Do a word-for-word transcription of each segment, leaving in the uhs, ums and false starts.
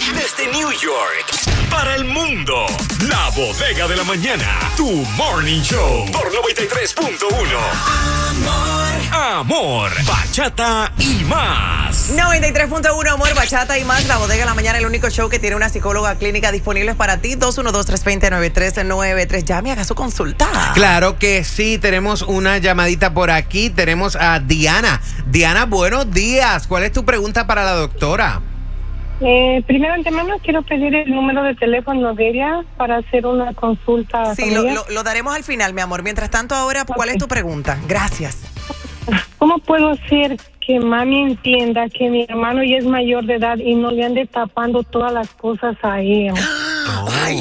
Desde New York, para el mundo, La Bodega de la Mañana, tu morning show, por noventa y tres punto uno. Amor, amor, bachata y más. noventa y tres punto uno, amor, bachata y más. La Bodega de la Mañana, el único show que tiene una psicóloga clínica disponible para ti. dos uno dos, tres dos cero, nueve tres nueve tres. Llame, haga su consulta. Claro que sí, tenemos una llamadita por aquí. Tenemos a Diana. Diana, buenos días. ¿Cuál es tu pregunta para la doctora? Eh, primero, antemano, quiero pedir el número de teléfono de ella para hacer una consulta. Sí, lo, lo, lo daremos al final, mi amor. Mientras tanto, ahora, ¿cuál okay. es tu pregunta? Gracias. ¿Cómo puedo hacer que mami entienda que mi hermano ya es mayor de edad y no le ande tapando todas las cosas a ella? Oh. ¡Ay,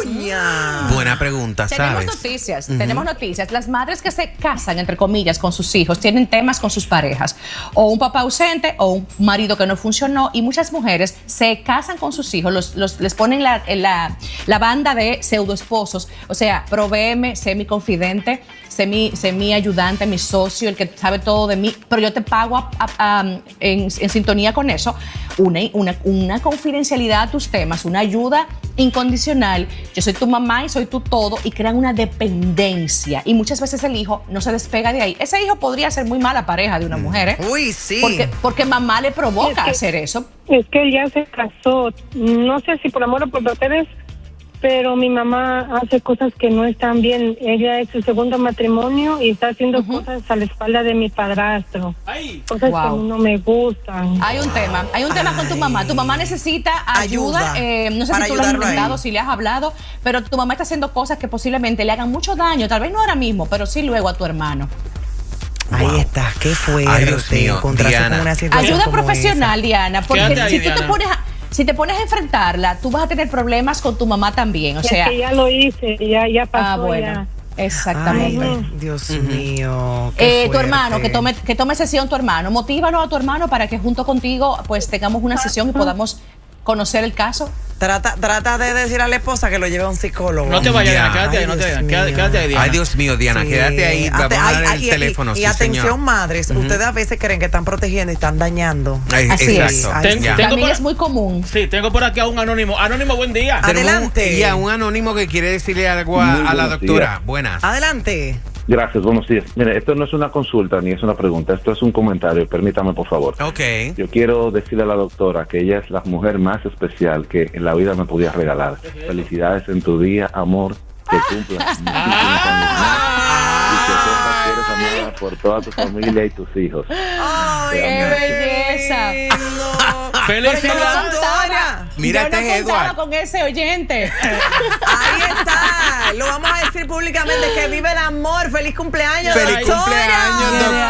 doña! Buena pregunta, ¿sabes? Tenemos noticias, Uh-huh. tenemos noticias. Las madres que se casan, entre comillas, con sus hijos, tienen temas con sus parejas. O un papá ausente, o un marido que no funcionó. Y muchas mujeres se casan con sus hijos, los, los, les ponen la, la, la banda de pseudoesposos. O sea, provéeme, sé mi confidente, sé mi, sé mi ayudante, mi socio, el que sabe todo de mí, pero yo te pago a, a, a, en, en sintonía con eso. Una, una, una confidencialidad a tus temas, una ayuda incondicional. Yo soy tu mamá y soy tu todo, y crean una dependencia. Y muchas veces el hijo no se despega de ahí. Ese hijo podría ser muy mala pareja de una mujer, ¿eh? Uy, sí. Porque, porque mamá le provoca Es que- hacer eso. Es que ella se casó, no sé si por amor o por papeles, pero mi mamá hace cosas que no están bien. Ella es su segundo matrimonio y está haciendo Ujú. cosas a la espalda de mi padrastro. Ay. Cosas Wow. que a mí no me gustan. Hay un tema, hay un tema con tu Ay. mamá. Tu mamá necesita ayuda. Ayuda. eh, no sé Para si tú lo has ayudarlo a intentado, él. si le has hablado, pero tu mamá está haciendo cosas que posiblemente le hagan mucho daño. Tal vez no ahora mismo, pero sí luego a tu hermano. Ahí Wow. está, qué fuerte. Ay, Dios mío, encontrarse Diana. con una situación Ayuda como profesional, esa. Diana, porque Quédate ahí, si tú te Diana. pones a, si te pones a enfrentarla, tú vas a tener problemas con tu mamá también. O Es sea, que ya lo hice, ya, ya pasó. ah, bueno, ya. exactamente. Ay, Dios mío. qué Eh, tu hermano, que fuerte. tome, que tome sesión tu hermano. Motívalo a tu hermano para que junto contigo pues tengamos una sesión y podamos conocer el caso. Trata, trata de decir a la esposa que lo lleve a un psicólogo. No te vayas, Ya. Diana, quédate Ay, ahí, no te Dios vayas. Quédate, mío. quédate ahí, Diana. Ay, Dios mío, Diana, Sí. quédate ahí. Vamos Ate- a dar ay, el ay, y- teléfono, Y, sí, y atención, señor. madres, Ujú. ustedes a veces creen que están protegiendo y están dañando. Ay, Así es. exacto. Ay, Ten- Ya. tengo También por- es muy común. Sí, tengo por aquí a un anónimo. Anónimo, buen día. Ah. Tenemos Adelante. un- Y a un anónimo que quiere decirle algo a, Muy a la buenos doctora. días. Buenas. Adelante. Gracias, buenos días. Mire, esto no es una consulta ni es una pregunta, esto es un comentario, permítame por favor. Ok. Yo quiero decirle a la doctora que ella es la mujer más especial que en la vida me podía regalar. Felicidades en tu día, amor, que cumplas muchísimos años más y que sepas que eres amada por toda tu familia y tus hijos. Ay, ¡Qué belleza! Felicidades. Doctora. Mira, Yo este no es contaba Edward. con ese oyente. Ahí está. Lo vamos a decir públicamente, que vive el amor. Feliz cumpleaños, Feliz doctora. cumpleaños, doctora.